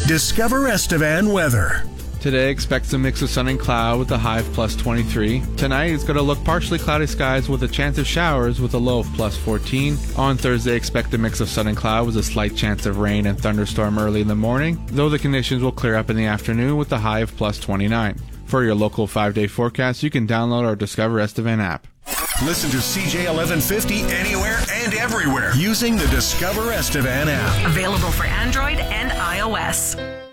Discover Estevan weather. Today, expect a mix of sun and cloud with a high of plus 23. Tonight, it's going to look partially cloudy skies with a chance of showers with a low of plus 14. On Thursday, expect a mix of sun and cloud with a slight chance of rain and thunderstorm early in the morning, though the conditions will clear up in the afternoon with a high of plus 29. For your local 5-day forecast, you can download our Discover Estevan app. Listen to CJ 1150 anywhere and everywhere using the Discover Estevan app. Available for Android and iOS.